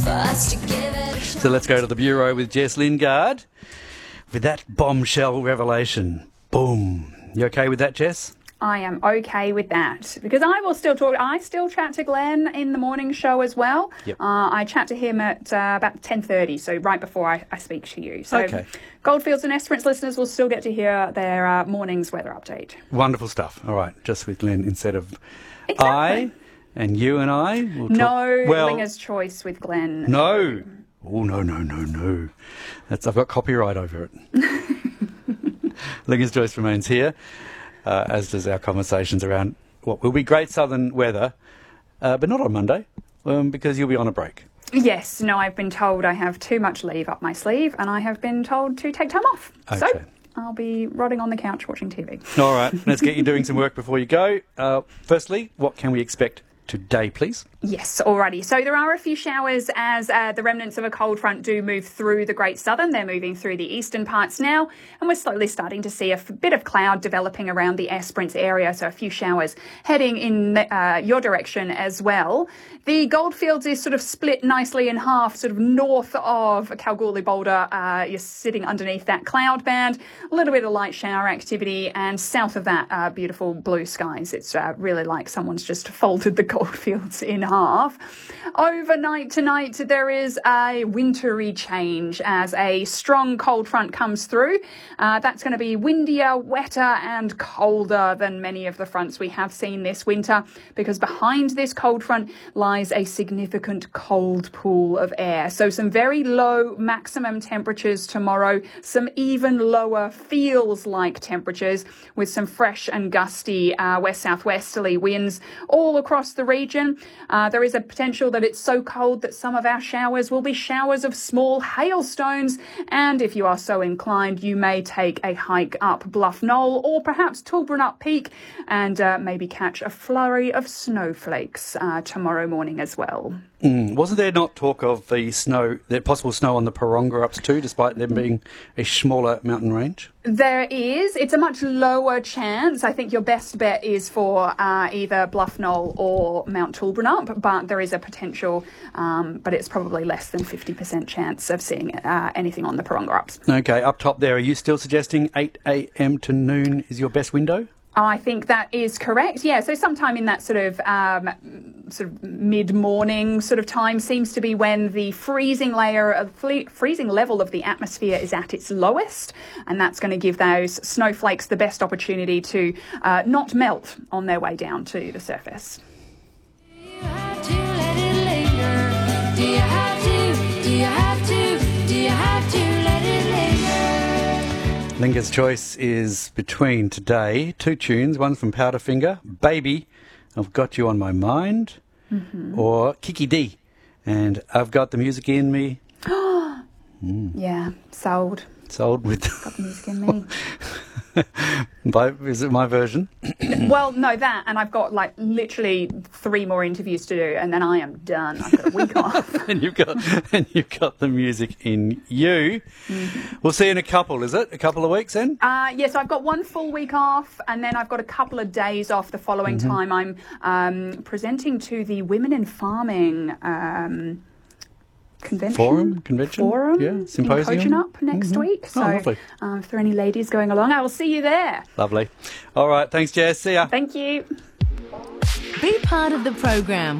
So let's go to the Bureau with Jess Lingard with that bombshell revelation. Boom. You okay with that, Jess? I am okay with that because I will still talk. I still chat to Glenn in the morning show as well. Yep. I chat to him at about 10:30, so right before I speak to you. So okay. Goldfields and Esperance listeners will still get to hear their morning's weather update. Wonderful stuff. All right, just with Glenn instead of Exactly. I and you and I. Will talk. No, well, Linger's choice with Glenn. No. Oh, no. I've got copyright over it. Linger's choice remains here. As does our conversations around what will be great southern weather, but not on Monday, because you'll be on a break. Yes, no, I've been told I have too much leave up my sleeve, and I have been told to take time off. Okay. So I'll be rotting on the couch watching TV. All right, let's get you doing some work before you go. Firstly, what can we expect today, please? Yes, alrighty. So there are a few showers as the remnants of a cold front do move through the Great Southern. They're moving through the eastern parts now, and we're slowly starting to see a bit of cloud developing around the Esperance area, so a few showers heading in your direction as well. The Goldfields is sort of split nicely in half, sort of north of Kalgoorlie Boulder. You're sitting underneath that cloud band, a little bit of light shower activity, and south of that, beautiful blue skies. It's really like someone's just folded the Goldfields in half. Overnight tonight, there is a wintry change as a strong cold front comes through. That's going to be windier, wetter, and colder than many of the fronts we have seen this winter, because behind this cold front lies a significant cold pool of air. So some very low maximum temperatures tomorrow, some even lower feels like temperatures with some fresh and gusty west-southwesterly winds all across the region. There is a potential that it's so cold that some of our showers will be showers of small hailstones, and if you are so inclined, you may take a hike up Bluff Knoll or perhaps Toolbrunup Peak and maybe catch a flurry of snowflakes tomorrow morning as well. Wasn't there not talk of the possible snow on the Paronga-ups too, despite them being a smaller mountain range? There is. It's a much lower chance. I think your best bet is for either Bluff Knoll or Mount Toolbrunup, but there is a potential, but it's probably less than 50% chance of seeing anything on the Paronga-ups. Okay, up top there, are you still suggesting 8 a.m. to noon is your best window? I think that is correct. Yeah, so sometime in that sort of mid-morning sort of time seems to be when the freezing level of the atmosphere is at its lowest, and that's going to give those snowflakes the best opportunity to not melt on their way down to the surface. Do you have to let it linger? Do you have to? Do you have to? Do you have to let it linger? Linger's choice is between today, two tunes, one from Powderfinger, Baby, I've Got You on My Mind, or Kiki D, and I've Got the Music in Me. Yeah, sold. Sold with... Got the music in me. Is it my version? Well, no, that, and I've got like literally 3 more interviews to do, and then I am done. I've got a week off. and you've got the music in you. We'll see you in a couple, is it? A couple of weeks then? Yes, I've got 1 full week off, and then I've got a couple of days off the following time. I'm presenting to the Women in Farming convention? Yeah, symposium. In Kojonup next week. So lovely. If there are any ladies going along, I will see you there. Lovely. All right, thanks, Jess. See ya. Thank you. Be part of the program.